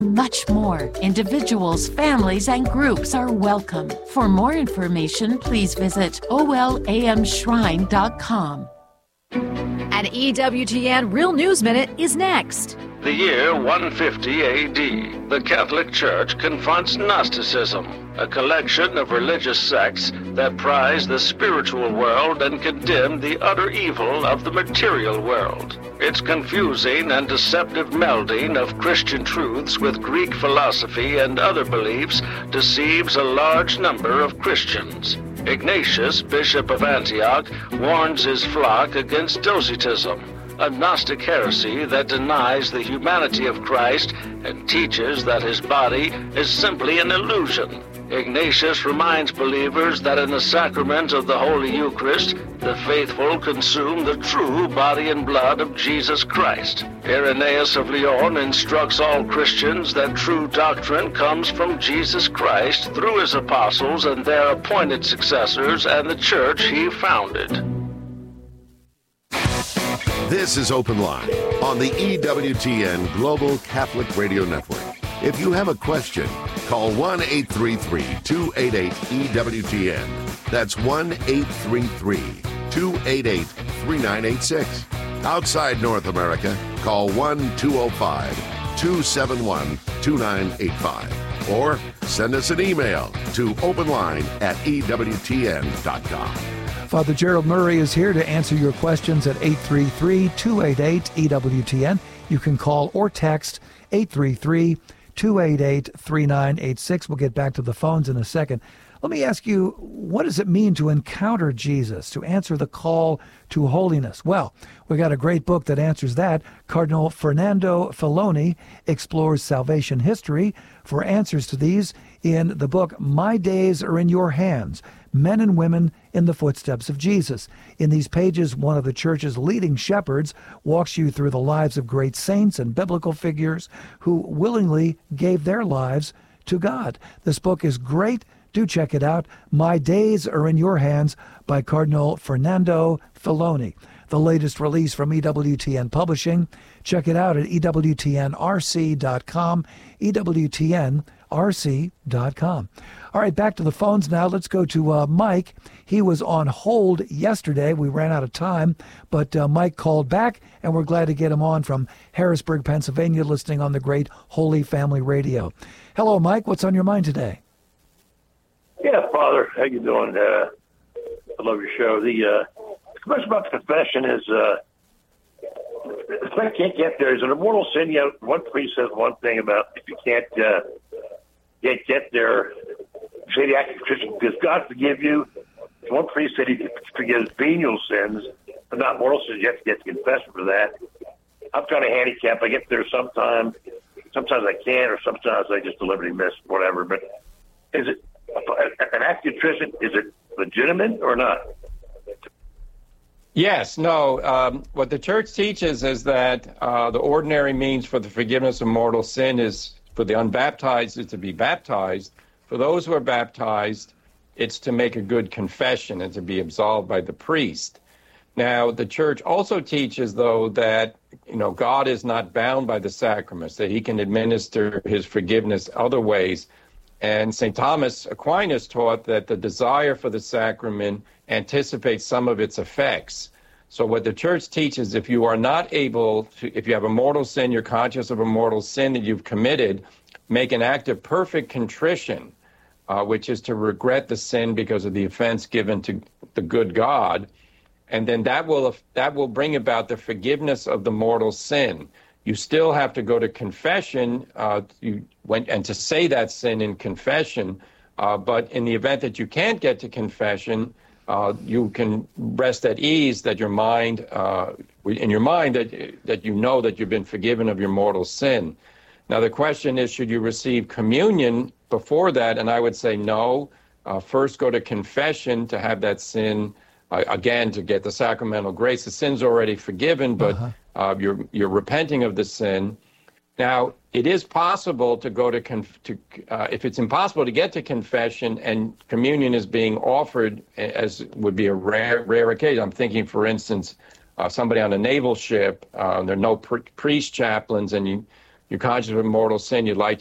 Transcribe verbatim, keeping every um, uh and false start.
Much more. Individuals, families, and groups are welcome. For more information, please visit O L A M shrine dot com. An E W T N Real News Minute is next. The year one fifty A D, the Catholic Church confronts Gnosticism, a collection of religious sects that prize the spiritual world and condemn the utter evil of the material world. Its confusing and deceptive melding of Christian truths with Greek philosophy and other beliefs deceives a large number of Christians. Ignatius, Bishop of Antioch, warns his flock against Docetism, a Gnostic heresy that denies the humanity of Christ and teaches that his body is simply an illusion. Ignatius reminds believers that in the sacrament of the Holy Eucharist, the faithful consume the true body and blood of Jesus Christ. Irenaeus of Lyon instructs all Christians that true doctrine comes from Jesus Christ through his apostles and their appointed successors and the church he founded. This is Open Line on the E W T N Global Catholic Radio Network. If you have a question, call one eight three three, two eight eight, E W T N. That's one eight three three, two eight eight, three nine eight six. Outside North America, call one two zero five, two seven one, two nine eight five. Or send us an email to openline at E W T N dot com. Father Gerald Murray is here to answer your questions at eight three three, two eight eight, E W T N. You can call or text eight three three, two eight eight, three nine eight six. We'll get back to the phones in a second. Let me ask you, what does it mean to encounter Jesus, to answer the call to holiness? Well, we got a great book that answers that. Cardinal Fernando Filoni explores salvation history for answers to these in the book, My Days Are in Your Hands, Men and Women in the Footsteps of Jesus. In these pages, one of the church's leading shepherds walks you through the lives of great saints and biblical figures who willingly gave their lives to God. This book is great. Do check it out. My Days Are in Your Hands by Cardinal Fernando Filoni. The latest release from E W T N Publishing. Check it out at E W T N R C dot com, E W T N R C dot com. All right, back to the phones now. Let's go to uh, Mike. He was on hold yesterday. We ran out of time, but uh, Mike called back, and we're glad to get him on from Harrisburg, Pennsylvania, listening on the great Holy Family Radio. Hello, Mike. What's on your mind today? Yeah, Father, how you doing? Uh, I love your show. The uh, question about the confession is, uh, if I can't get there, is it a mortal sin? You know, one priest says one thing about if you can't uh, get get there, say the act of contrition, does God forgive you? One priest said he forgives venial sins, but not mortal sins. You have to get to confession for that. I'm kind of handicapped. I get there sometimes. Sometimes I can, or sometimes I just deliberately miss, whatever. But is it an act of contrition? Is it legitimate or not? Yes, no. Um, what the church teaches is that uh, the ordinary means for the forgiveness of mortal sin is for the unbaptized is to be baptized. For those who are baptized, it's to make a good confession and to be absolved by the priest. Now, the church also teaches, though, that you know God is not bound by the sacraments, that he can administer his forgiveness other ways. And Saint Thomas Aquinas taught that the desire for the sacrament anticipates some of its effects. So what the church teaches, if you are not able to, if you have a mortal sin, you're conscious of a mortal sin that you've committed, make an act of perfect contrition, uh, which is to regret the sin because of the offense given to the good God. And then that will that will bring about the forgiveness of the mortal sin. You still have to go to confession uh, you went, and to say that sin in confession. Uh, but in the event that you can't get to confession, uh, you can rest at ease that your mind, uh, in your mind, that that you know that you've been forgiven of your mortal sin. Now, the question is, should you receive communion before that? And I would say no. Uh, first, go to confession to have that sin, uh, again, to get the sacramental grace. The sin's already forgiven, but uh-huh. uh, you're you're repenting of the sin. Now, it is possible to go to, conf- to uh, if it's impossible to get to confession and communion is being offered, as would be a rare, rare occasion. I'm thinking, for instance, uh, somebody on a naval ship, uh, there are no pr- priest chaplains, and you you're conscious of a mortal sin, you'd like